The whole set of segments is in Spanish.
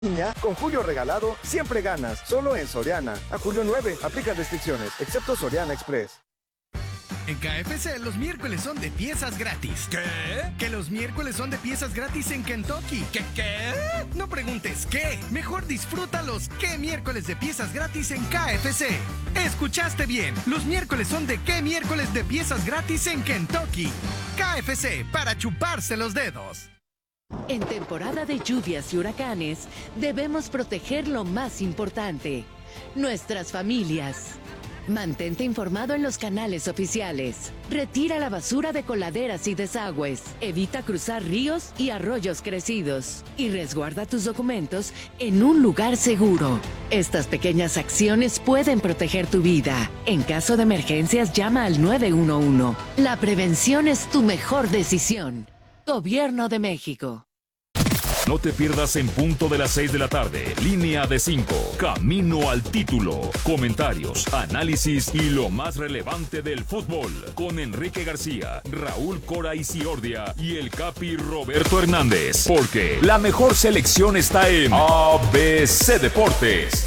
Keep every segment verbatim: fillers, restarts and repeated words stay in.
Niña, con Julio regalado, siempre ganas. Solo en Soriana. A julio nueve, aplica restricciones, excepto Soriana Express. En K F C los miércoles son de piezas gratis. ¿Qué? Que los miércoles son de piezas gratis en Kentucky. ¿Qué qué? No preguntes qué. Mejor disfruta los qué miércoles de piezas gratis en K F C. Escuchaste bien. Los miércoles son de qué miércoles de piezas gratis en Kentucky. K F C para chuparse los dedos. En temporada de lluvias y huracanes, debemos proteger lo más importante, nuestras familias. Mantente informado en los canales oficiales. Retira la basura de coladeras y desagües. Evita cruzar ríos y arroyos crecidos. Y resguarda tus documentos en un lugar seguro. Estas pequeñas acciones pueden proteger tu vida. En caso de emergencias, llama al nueve uno uno. La prevención es tu mejor decisión. Gobierno de México. No te pierdas En Punto de las seis de la tarde. Línea de cinco. Camino al título. Comentarios, análisis y lo más relevante del fútbol. Con Enrique García, Raúl Cora Isiordia y el Capi Roberto Hernández. Porque la mejor selección está en A B C Deportes.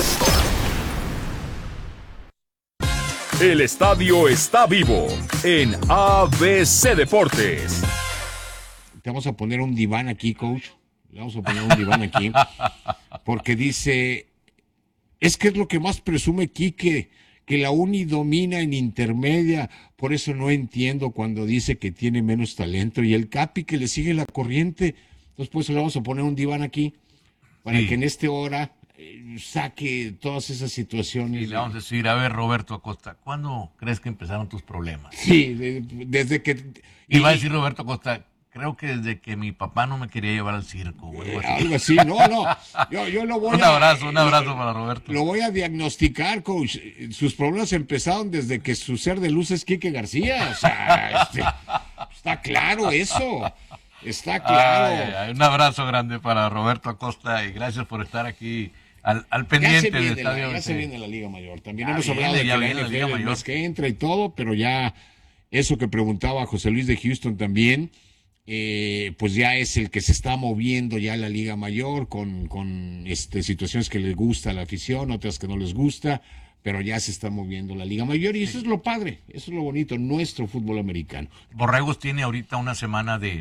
El estadio está vivo en A B C Deportes. Te vamos a poner un diván aquí, coach. Le vamos a poner un diván aquí. Porque dice, es que es lo que más presume Quique, que la Uni domina en intermedia. Por eso no entiendo cuando dice que tiene menos talento. Y el Capi que le sigue la corriente. Entonces, pues le vamos a poner un diván aquí. Para Sí. que en este hora eh, saque todas esas situaciones. Y le vamos a decir, a ver, Roberto Acosta, ¿cuándo crees que empezaron tus problemas? Sí, de- desde que... Y va a decir Roberto Acosta, creo que desde que mi papá no me quería llevar al circo. O algo así. Algo así, no, no. Yo, yo lo voy Un a- abrazo, un abrazo lo- para Roberto. Lo voy a diagnosticar, coach. Sus problemas empezaron desde que su ser de luz es Quique García. O sea, este, está claro eso. Está claro. Ay, ay, ay, un abrazo grande para Roberto Acosta y gracias por estar aquí al, al Ya pendiente se del viene, la, estadio. ya se Sí. viene la Liga Mayor. También Ya hemos viene, hablado de ya que la viene la N F Liga L el Mayor. mes que entra y todo, pero ya eso que preguntaba José Luis de Houston también, eh, pues ya es el que se está moviendo ya la Liga Mayor con, con este, situaciones que les gusta a la afición, otras que no les gusta, pero ya se está moviendo la Liga Mayor y eso es lo padre, eso es lo bonito, nuestro fútbol americano. Borregos tiene ahorita una semana de,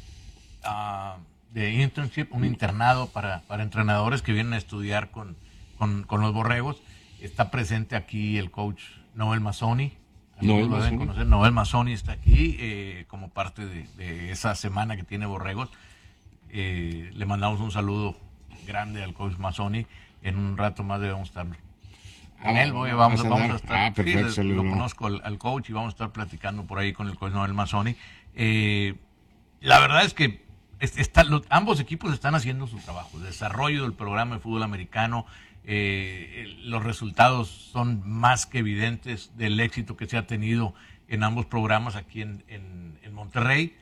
ah, de internship, un internado para, para entrenadores que vienen a estudiar con, con, con los Borregos. Está presente aquí el coach Noel Mazzoni. Noel Lo deben Mazzoni. conocer. Noel Mazzoni está aquí eh, como parte de, de esa semana que tiene Borregos. Eh, le mandamos un saludo grande al coach Mazzoni. En un rato más debemos estar con Ah, él. Voy, vamos vamos, a vamos dar- a estar. ah, perfecto, sí, saludo. lo conozco al, al coach y vamos a estar platicando por ahí con el coach Noel Mazzoni. Eh, la verdad es que es- está- los- ambos equipos están haciendo su trabajo. Desarrollo del programa de fútbol americano. Eh, el- los resultados son más que evidentes del éxito que se ha tenido en ambos programas aquí en, en- en Monterrey.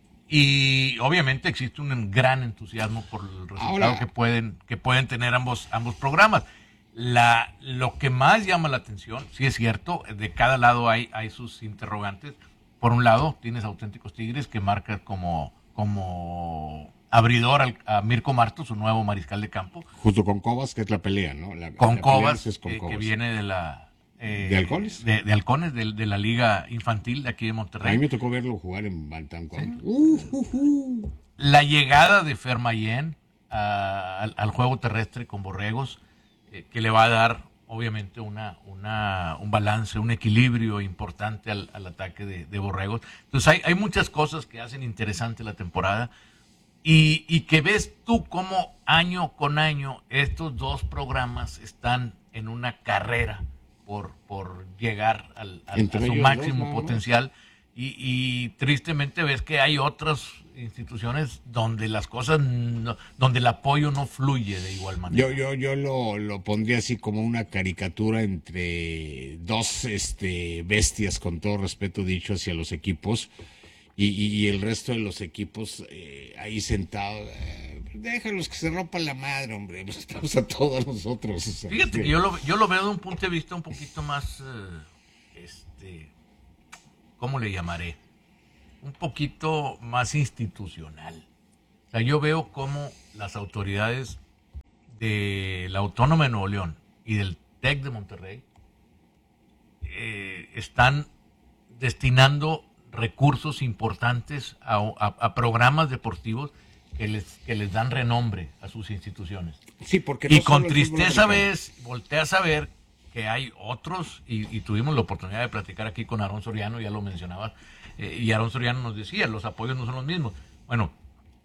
Y obviamente existe un gran entusiasmo por el resultado Ahora- que pueden que pueden tener ambos ambos programas. La, lo que más llama la atención, sí es cierto, de cada lado hay, hay sus interrogantes. Por un lado, tienes Auténticos Tigres que marca como, como abridor al- a Mirko Marto, su nuevo mariscal de campo, Junto con Cobas, que es la pelea, ¿no? La, con la pelea Cobas, es con eh, que Cobas. viene de la... eh, ¿De Halcones? De, de Halcones, de, de la liga infantil de aquí de A Monterrey. mí me tocó verlo jugar en Bantam. Uh, uh, uh. La llegada de Fermayén a- al, al juego terrestre con Borregos, eh, que le va a dar obviamente una, una, un balance, un equilibrio importante al, al ataque de, de Borregos. Entonces hay, hay muchas cosas que hacen interesante la temporada y, y que ves tú cómo año con año estos dos programas están en una carrera por, por llegar al, al- a Entre su ellos máximo dos, nada más. potencial. Y, y tristemente ves que hay otras instituciones donde las cosas, no- donde el apoyo no fluye de igual manera. Yo, yo, yo lo, lo pondría así como una caricatura entre dos este, bestias, con todo respeto dicho hacia los equipos, y, y- y el resto de los equipos eh, ahí sentados. Eh, déjalos que se rompan la madre, hombre. Pues estamos a todos nosotros. o sea, Fíjate que- que yo lo, yo lo veo de un punto de vista un poquito más, eh, este, ¿cómo le llamaré? Un poquito más institucional. O sea, yo veo cómo las autoridades de la Autónoma de Nuevo León y del TEC de Monterrey eh, están destinando recursos importantes a, a, a programas deportivos que les, que les dan renombre a sus instituciones. Sí, porque no y con solo el tristeza fútbol ves, volteas a ver que hay otros, y, y tuvimos la oportunidad de platicar aquí con Aarón Soriano, ya lo mencionabas, eh, y Aarón Soriano nos decía, los apoyos no son los mismos. Bueno,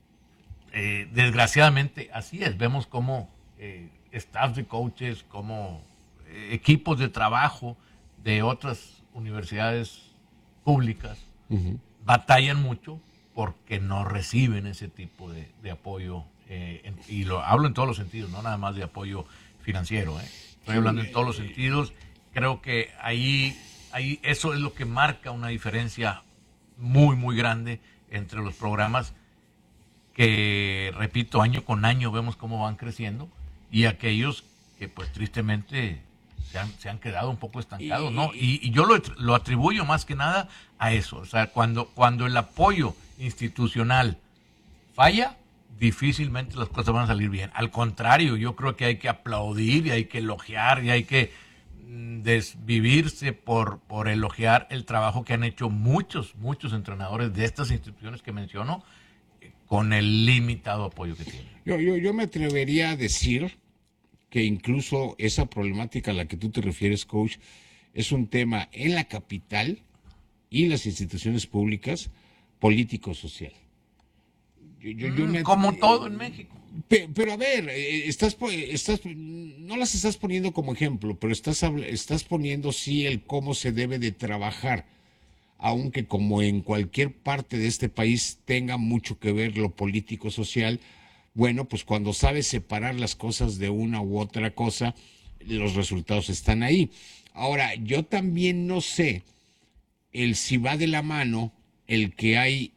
eh, desgraciadamente así es, vemos cómo eh, staff de coaches, como eh, equipos de trabajo de otras universidades públicas uh-huh. batallan mucho porque no reciben ese tipo de, de apoyo, eh, en, y lo hablo en todos los sentidos, no nada más de apoyo financiero, ¿eh? Estoy hablando en todos los sentidos. Creo que ahí, ahí eso es lo que marca una diferencia muy, muy grande entre los programas que, repito, año con año vemos cómo van creciendo y aquellos que, pues, tristemente se han, se han quedado un poco estancados, ¿no? Y, y yo lo, lo atribuyo más que nada a eso. O sea, cuando, cuando el apoyo institucional falla, difícilmente las cosas van a salir bien. Al contrario, yo creo que hay que aplaudir y hay que elogiar y hay que desvivirse por, por elogiar el trabajo que han hecho muchos, muchos entrenadores de estas instituciones que menciono con el limitado apoyo que tienen. Yo, yo, yo me atrevería a decir que incluso esa problemática a la que tú te refieres, coach, es un tema en la capital y las instituciones públicas político-social. Yo, yo, yo me, como eh, todo en México. Pero, pero a ver, estás, estás, no las estás poniendo como ejemplo, pero estás, estás poniendo sí el cómo se debe de trabajar, aunque como en cualquier parte de este país tenga mucho que ver lo político-social. Bueno, pues cuando sabes separar las cosas de una u otra cosa, los resultados están ahí. Ahora, yo también no sé el si va de la mano el que hay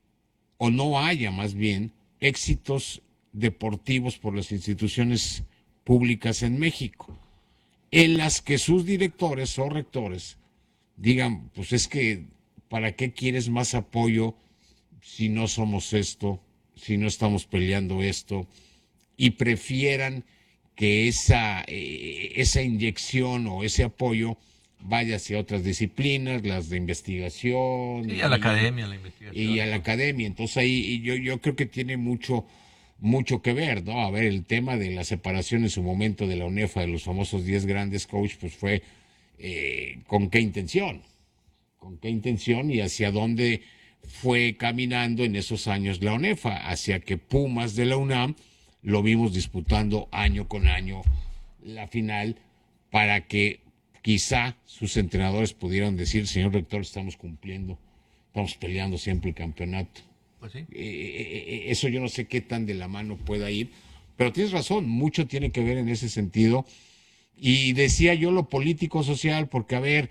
o no haya más bien éxitos deportivos por las instituciones públicas en México, en las que sus directores o rectores digan, pues es que, ¿para qué quieres más apoyo si no somos esto, si no estamos peleando esto? Y prefieran que esa, eh, esa inyección o ese apoyo vaya hacia otras disciplinas, las de investigación. Y a la y, academia, la investigación. Y a la academia. Entonces ahí yo, yo creo que tiene mucho, mucho que ver, ¿no? A ver, el tema de la separación en su momento de la UNEFA, de los famosos diez grandes, coach, pues fue eh, ¿con qué intención? ¿Con qué intención y hacia dónde fue caminando en esos años la UNEFA? Hacia que Pumas de la UNAM lo vimos disputando año con año la final para que quizá sus entrenadores pudieran decir, señor rector, estamos cumpliendo, estamos peleando siempre el campeonato. Pues sí. Eh, eso yo no sé qué tan de la mano pueda ir, pero tienes razón, mucho tiene que ver en ese sentido. Y decía yo lo político-social, porque a ver,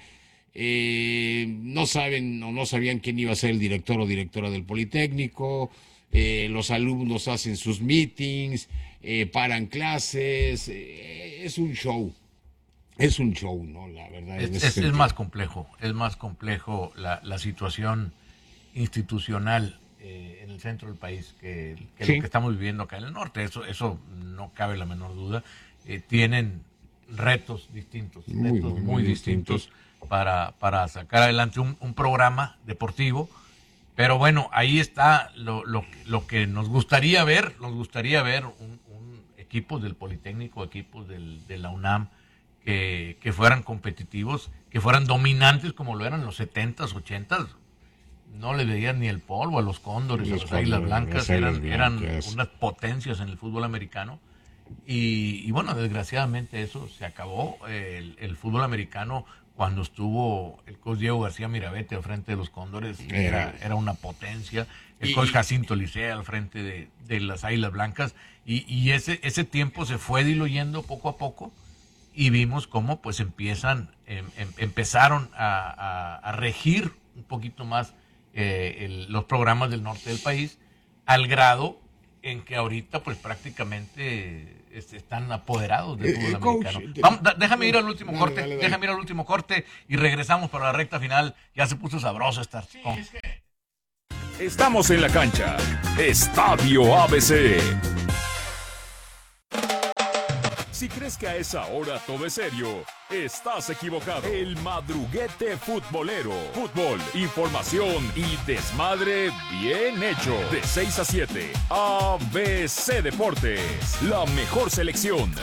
eh, no saben o no sabían quién iba a ser el director o directora del Politécnico, eh, los alumnos hacen sus meetings, eh, paran clases, eh, es un show. Es un show, ¿no? La verdad. Es, es, es más complejo, es más complejo la, la situación institucional eh, en el centro del país que, que sí. lo que estamos viviendo acá en el norte. Eso, eso no cabe la menor duda. Eh, tienen retos distintos, muy, retos muy, muy, muy distintos, distintos para, para sacar adelante un, un programa deportivo. Pero bueno, ahí está lo, lo, lo que nos gustaría ver. Nos gustaría ver un, un equipos del Politécnico, equipos del, de la UNAM, Que, que fueran competitivos, que fueran dominantes como lo eran en los setentas, ochentas. No le veían ni el polvo a los Cóndores, a las Águilas Blancas, eran, eran unas potencias en el fútbol americano. Y, y bueno, desgraciadamente eso se acabó. El, el fútbol americano, cuando estuvo el coach Diego García Mirabete al frente de los Cóndores, era, era una potencia. El coach Jacinto Licea al frente de, de las Águilas Blancas. Y, y ese, ese tiempo se fue diluyendo poco a poco. Y vimos cómo pues empiezan, em, em, empezaron a, a, a regir un poquito más eh, el, los programas del norte del país, al grado en que ahorita pues prácticamente este, están apoderados del fútbol eh, eh, americano. Vamos, da, déjame ir al último dale, corte, dale, dale. déjame ir al último corte y regresamos para la recta final. Ya se puso sabroso estar. Sí, es que... Estamos en la cancha. Estadio A B C. Si crees que a esa hora todo es serio, estás equivocado. El madruguete futbolero. Fútbol, información y desmadre bien hecho. De seis a siete, A B C Deportes. La mejor selección.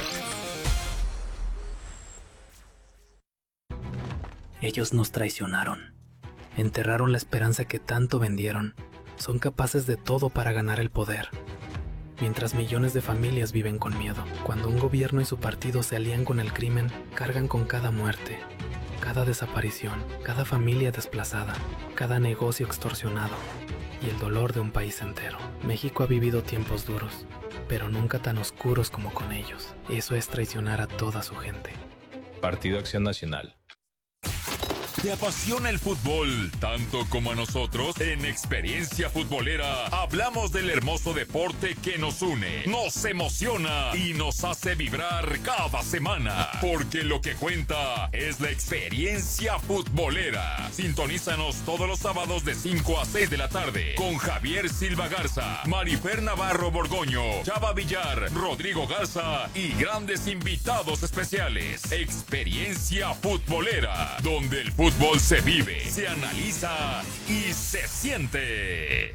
Ellos nos traicionaron. Enterraron la esperanza que tanto vendieron. Son capaces de todo para ganar el poder. Mientras millones de familias viven con miedo. Cuando un gobierno y su partido se alían con el crimen, cargan con cada muerte, cada desaparición, cada familia desplazada, cada negocio extorsionado y el dolor de un país entero. México ha vivido tiempos duros, pero nunca tan oscuros como con ellos. Eso es traicionar a toda su gente. Partido Acción Nacional. ¿Te apasiona el fútbol tanto como a nosotros? En Experiencia Futbolera hablamos del hermoso deporte que nos une, nos emociona y nos hace vibrar cada semana. Porque lo que cuenta es la experiencia futbolera. Sintonízanos todos los sábados de cinco a seis de la tarde con Javier Silva Garza, Marifer Navarro Borgoño, Chava Villar, Rodrigo Garza y grandes invitados especiales. Experiencia Futbolera, donde el fútbol Fútbol se vive, se analiza y se siente.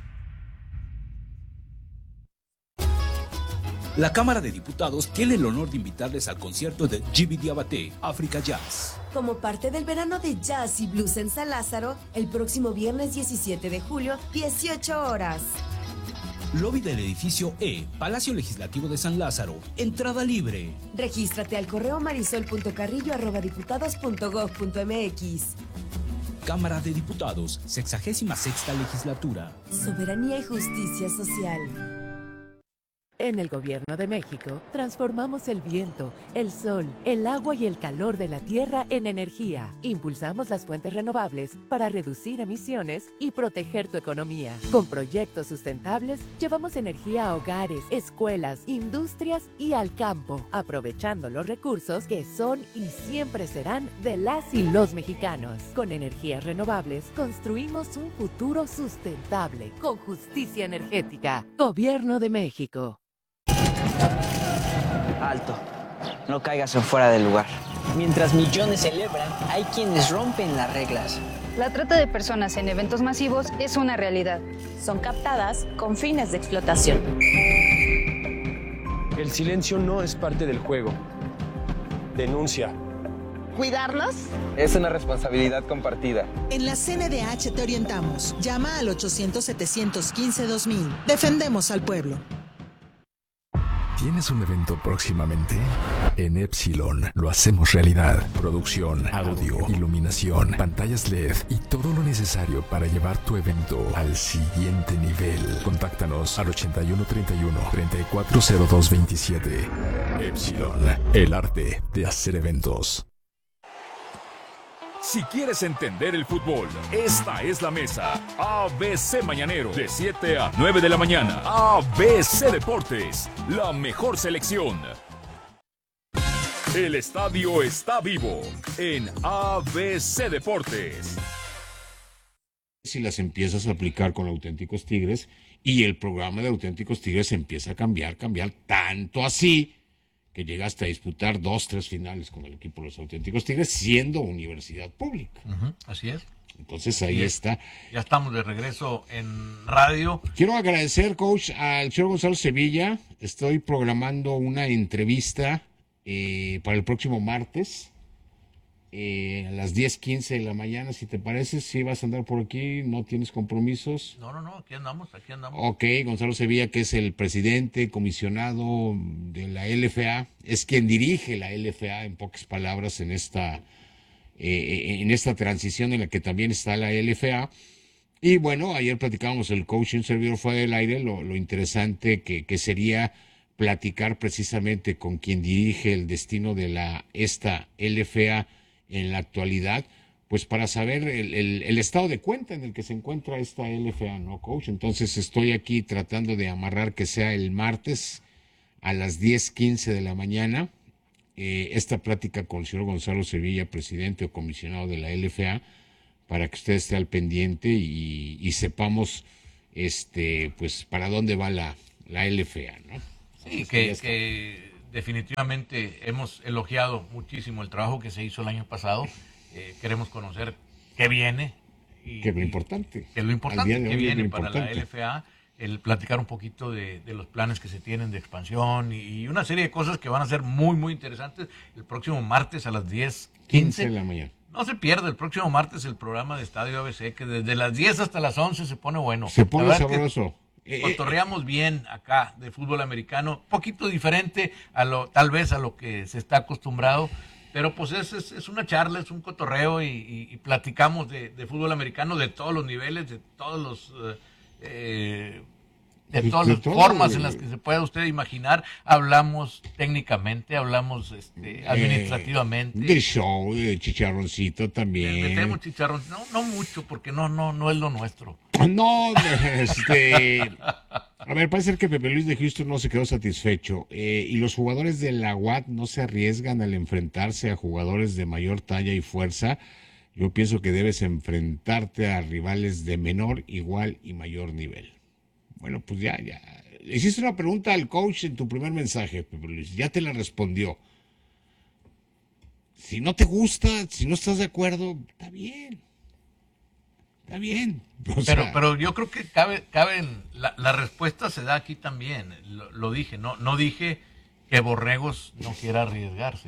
La Cámara de Diputados tiene el honor de invitarles al concierto de Djiby Diabaté, Africa Jazz. Como parte del verano de jazz y blues en San Lázaro, el próximo viernes diecisiete de julio, dieciocho horas. Lobby del edificio E, Palacio Legislativo de San Lázaro. Entrada libre. Regístrate al correo marisol punto carrillo arroba diputados punto gob punto mx. Cámara de Diputados, sexagésima sexta legislatura. Soberanía y justicia social. En el Gobierno de México, transformamos el viento, el sol, el agua y el calor de la tierra en energía. Impulsamos las fuentes renovables para reducir emisiones y proteger tu economía. Con proyectos sustentables, llevamos energía a hogares, escuelas, industrias y al campo, aprovechando los recursos que son y siempre serán de las y los mexicanos. Con energías renovables, construimos un futuro sustentable, con justicia energética. Gobierno de México. Alto, no caigas en fuera del lugar. Mientras millones celebran, hay quienes rompen las reglas. La trata de personas en eventos masivos es una realidad. Son captadas con fines de explotación. El silencio no es parte del juego. Denuncia. ¿Cuidarlos? Es una responsabilidad compartida. En la C N D H te orientamos. Llama al ochocientos, setecientos quince, dos mil. Defendemos al pueblo. ¿Tienes un evento próximamente? En Epsilon lo hacemos realidad. Producción, audio, iluminación, pantallas L E D y todo lo necesario para llevar tu evento al siguiente nivel. Contáctanos al ochenta y uno, treinta y uno, treinta y cuatro cero dos veintisiete. Epsilon, el arte de hacer eventos. Si quieres entender el fútbol, esta es la mesa. A B C Mañanero, de siete a nueve de la mañana. A B C Deportes, la mejor selección. El estadio está vivo en A B C Deportes. Si las empiezas a aplicar con Auténticos Tigres y el programa de Auténticos Tigres empieza a cambiar, cambiar, tanto así que llegaste a disputar dos, tres finales con el equipo de los Auténticos Tigres, siendo universidad pública. Uh-huh, así es. Entonces ahí es. está. Ya estamos de regreso en radio. Quiero agradecer, coach, al señor Gonzalo Sevilla. Estoy programando una entrevista eh, para el próximo martes, eh, a las diez quince de la mañana, si te parece. Si vas a andar por aquí, no tienes compromisos. No, no, no, aquí andamos, aquí andamos. Ok, Gonzalo Sevilla, que es el presidente comisionado de la L F A, es quien dirige la L F A, en pocas palabras, en esta, eh, en esta transición en la que también está la L F A. Y bueno, ayer platicábamos el coach y un servidor fuera del aire, lo, lo interesante que, que sería platicar precisamente con quien dirige el destino de la esta L F A en la actualidad, pues para saber el, el, el estado de cuenta en el que se encuentra esta L F A, ¿no, coach? Entonces estoy aquí tratando de amarrar que sea el martes a las diez quince de la mañana, eh, esta plática con el señor Gonzalo Sevilla, presidente o comisionado de la L F A, para que usted esté al pendiente y, y sepamos este pues para dónde va la, la L F A, ¿no? Sí, que, que definitivamente hemos elogiado muchísimo el trabajo que se hizo el año pasado. Eh, queremos conocer qué viene. Y, que es lo importante. Que es lo importante que viene lo para importante. la L F A. El platicar un poquito de, de los planes que se tienen de expansión y, y una serie de cosas que van a ser muy, muy interesantes el próximo martes a las diez quince de la mañana. No se pierde el próximo martes el programa de Estadio A B C, que desde las diez hasta las once se pone bueno. Se pone La verdad sabroso. que cotorreamos bien acá de fútbol americano, poquito diferente a lo, tal vez a lo que se está acostumbrado, pero pues es, es, es una charla, es un cotorreo y, y, y platicamos de, de fútbol americano de todos los niveles, de todos los... Uh, Eh, de todas las formas en las que se pueda usted imaginar. Hablamos técnicamente, hablamos este, administrativamente. Eh, de show, de chicharroncito también. Metemos chicharrón, no, no mucho, porque no, no, no es lo nuestro. No, este... A ver, parece ser que Pepe Luis de Houston no se quedó satisfecho. Eh, y los jugadores de la U A T no se arriesgan al enfrentarse a jugadores de mayor talla y fuerza. Yo pienso que debes enfrentarte a rivales de menor, igual y mayor nivel. Bueno, pues ya, ya. Le hiciste una pregunta al coach en tu primer mensaje, Pepe Luis. Ya te la respondió. Si no te gusta, si no estás de acuerdo, está bien. Está bien. O pero, sea, pero yo creo que cabe, caben, la, la respuesta se da aquí también. Lo, lo dije, no, no dije que Borregos no quiera arriesgarse.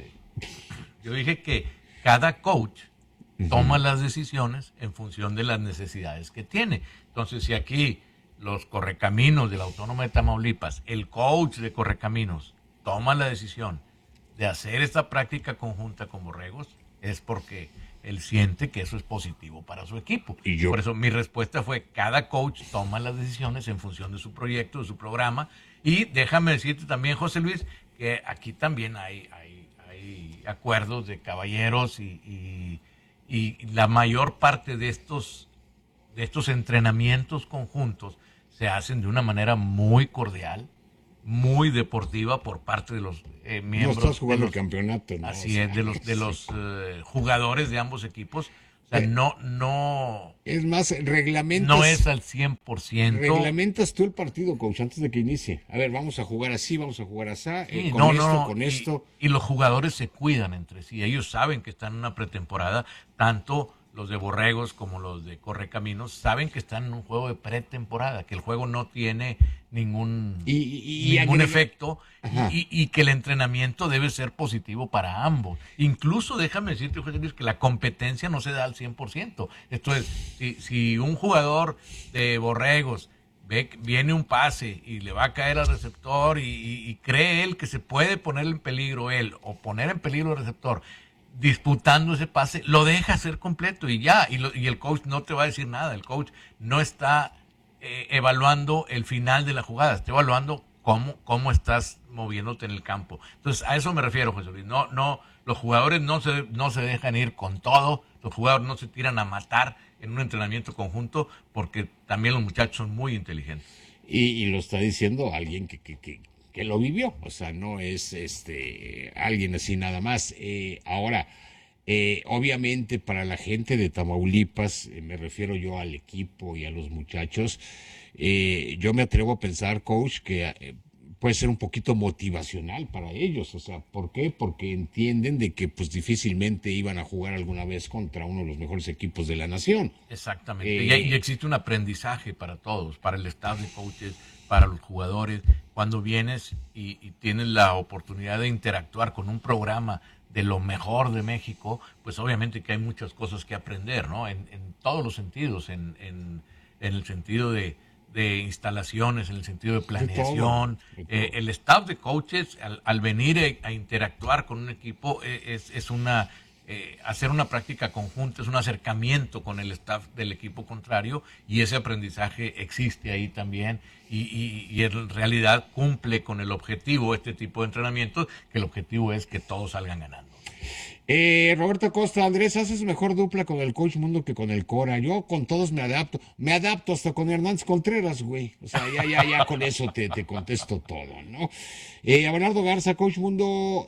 Yo dije que cada coach toma las decisiones en función de las necesidades que tiene. Entonces, si aquí los Correcaminos de la Autónoma de Tamaulipas, el coach de Correcaminos, toma la decisión de hacer esta práctica conjunta con Borregos, es porque él siente que eso es positivo para su equipo. Y yo... Por eso mi respuesta fue, cada coach toma las decisiones en función de su proyecto, de su programa. Y déjame decirte también, José Luis, que aquí también hay, hay, hay acuerdos de caballeros y... y Y la mayor parte de estos, de estos entrenamientos conjuntos se hacen de una manera muy cordial, muy deportiva por parte de los eh, miembros. No estás jugando de los, el campeonato, ¿no? Así o sea, es, de los, de los sí. eh, jugadores de ambos equipos. O sea, no, no... Es más, reglamentas... No es al cien por ciento. Reglamentas tú el partido, coach, antes de que inicie. A ver, vamos a jugar así, vamos a jugar así, Sí, eh, con no, esto, no, con y, esto. Y los jugadores se cuidan entre sí. Ellos saben que están en una pretemporada, tanto los de Borregos como los de Correcaminos saben que están en un juego de pretemporada, que el juego no tiene ningún, y, y, y ningún agrega... efecto y, y que el entrenamiento debe ser positivo para ambos. Incluso déjame decirte, José Luis, que la competencia no se da al cien por ciento. Esto es, si, si un jugador de Borregos ve que viene un pase y le va a caer al receptor y, y, y cree él que se puede poner en peligro él o poner en peligro el receptor, disputando ese pase, lo deja hacer completo y ya, y, lo, y el coach no te va a decir nada, el coach no está eh, evaluando el final de la jugada, está evaluando cómo, cómo estás moviéndote en el campo. Entonces, a eso me refiero, José Luis, no, no, los jugadores no se, no se dejan ir con todo, los jugadores no se tiran a matar en un entrenamiento conjunto, porque también los muchachos son muy inteligentes. Y, y lo está diciendo alguien que, que, que que lo vivió, o sea, no es este alguien así nada más. Eh, ahora, eh, obviamente para la gente de Tamaulipas, eh, me refiero yo al equipo y a los muchachos, eh, yo me atrevo a pensar, coach, que eh, puede ser un poquito motivacional para ellos, o sea, ¿por qué? Porque entienden de que pues difícilmente iban a jugar alguna vez contra uno de los mejores equipos de la nación. Exactamente, Eh, y, y existe un aprendizaje para todos, para el staff de coaches, para los jugadores. Cuando vienes y, y tienes la oportunidad de interactuar con un programa de lo mejor de México, pues obviamente que hay muchas cosas que aprender, ¿no? En, en todos los sentidos, en, en, en el sentido de, de instalaciones, en el sentido de planeación. De todo, de todo. Eh, el staff de coaches, al, al venir a, a interactuar con un equipo, eh, es, es una... Eh, hacer una práctica conjunta, es un acercamiento con el staff del equipo contrario y ese aprendizaje existe ahí también y, y, y en realidad cumple con el objetivo, este tipo de entrenamientos, que el objetivo es que todos salgan ganando. Eh, Roberto Costa, Andrés, haces mejor dupla con el Coach Mundo que con el Cora. Yo con todos me adapto, me adapto hasta con Hernández Contreras, güey. O sea, ya, ya, ya con eso te, te contesto todo, ¿no? Eh, Abelardo Garza, Coach Mundo,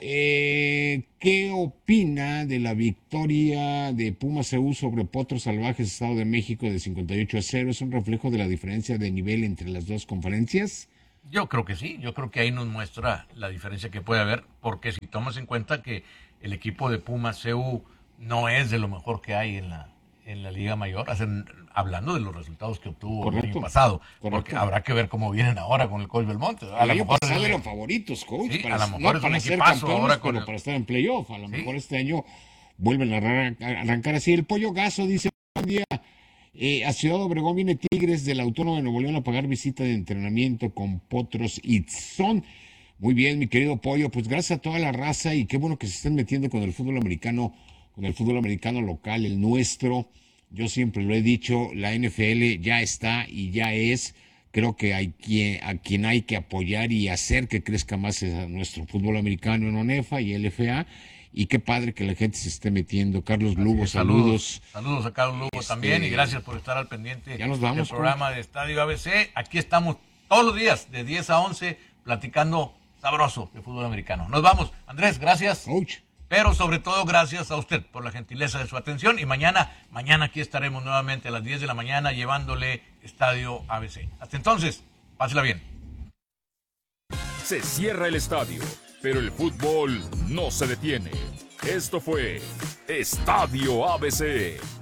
eh, ¿qué opina de la victoria de Pumas C U sobre Potros Salvajes Estado de México de cincuenta y ocho a cero? ¿Es un reflejo de la diferencia de nivel entre las dos conferencias? Yo creo que sí, yo creo que ahí nos muestra la diferencia que puede haber, porque si tomas en cuenta que el equipo de Pumas C U no es de lo mejor que hay en la en la Liga Mayor, hacen, hablando de los resultados que obtuvo correcto, el año pasado, correcto. Porque habrá que ver cómo vienen ahora con el Coach Belmonte. A el lo año mejor pasado es, eran favoritos, coach, sí, para, a lo mejor no es para un ser equipazo campeones, ahora con pero el... para estar en playoff. A lo sí. mejor este año vuelven a arrancar, a arrancar así. El Pollo Gaso dice, buen día, eh, a Ciudad Obregón viene Tigres de la Autónoma de Nuevo León a pagar visita de entrenamiento con Potros y Tzón. Muy bien, mi querido Pollo, pues gracias a toda la raza y qué bueno que se estén metiendo con el fútbol americano, con el fútbol americano local, el nuestro. Yo siempre lo he dicho, la N F L ya está y ya es. Creo que hay quien, a quien hay que apoyar y hacer que crezca más es a nuestro fútbol americano en ONEFA y L F A. Y qué padre que la gente se esté metiendo. Carlos Lugo, es, saludos. saludos. Saludos a Carlos Lugo este, también y gracias por estar al pendiente ya nos vamos, del programa coach. De Estadio A B C. Aquí estamos todos los días de diez a once platicando sabroso de fútbol americano. Nos vamos. Andrés, gracias. Coach. Pero sobre todo gracias a usted por la gentileza de su atención y mañana, mañana aquí estaremos nuevamente a las diez de la mañana llevándole Estadio A B C. Hasta entonces, pásela bien. Se cierra el estadio, pero el fútbol no se detiene. Esto fue Estadio A B C.